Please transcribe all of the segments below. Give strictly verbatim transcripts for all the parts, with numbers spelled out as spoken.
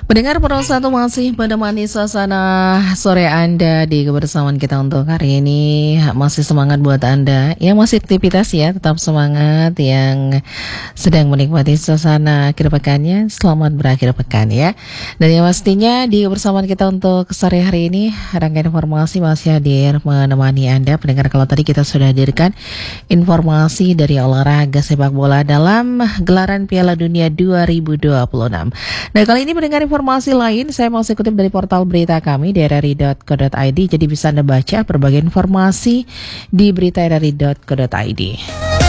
Pendengar Pro satu masih menemani suasana sore Anda di kebersamaan kita untuk hari ini. Masih semangat buat Anda yang masih aktivitas ya, tetap semangat. Yang sedang menikmati suasana akhir pekannya, selamat berakhir pekan ya. Dan yang pastinya di kebersamaan kita untuk sore hari ini, rangkaian informasi masih hadir menemani Anda. Pendengar, kalau tadi kita sudah hadirkan informasi dari olahraga sepak bola dalam gelaran Piala Dunia dua ribu dua puluh enam. Nah, kali ini pendengar informasi lain, saya mau kutip dari portal berita kami di r r i dot co dot i d. Jadi bisa Anda baca berbagai informasi di berita r r i dot co dot i d.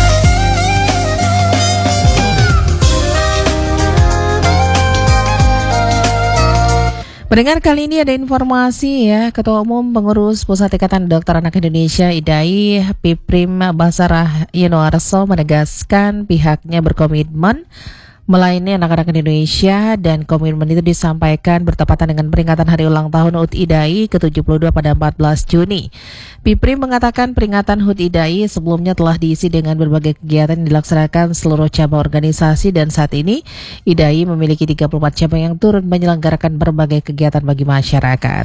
Pendengar, kali ini ada informasi ya, Ketua Umum Pengurus Pusat Ikatan Dokter Anak Indonesia I D A I, Piprim Basarah Yenoarso, menegaskan pihaknya berkomitmen melayani anak-anak Indonesia, dan komitmen itu disampaikan bertepatan dengan peringatan hari ulang tahun H U T I D A I ke tujuh puluh dua pada empat belas Juni. Piprim mengatakan peringatan H U T I D A I sebelumnya telah diisi dengan berbagai kegiatan yang dilaksanakan seluruh cabang organisasi, dan saat ini I D A I memiliki tiga puluh empat cabang yang turut menyelenggarakan berbagai kegiatan bagi masyarakat.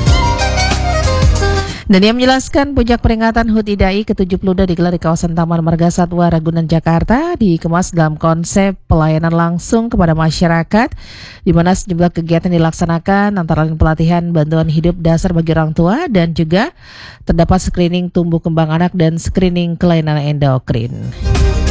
Dan dia menjelaskan puncak peringatan H U T I D A I ke tujuh puluh dua digelar di kawasan Taman Marga Satwa Ragunan, Jakarta, dikemas dalam konsep pelayanan langsung kepada masyarakat, di mana sejumlah kegiatan dilaksanakan antara lain pelatihan bantuan hidup dasar bagi orang tua, dan juga terdapat screening tumbuh kembang anak dan screening kelainan endokrin.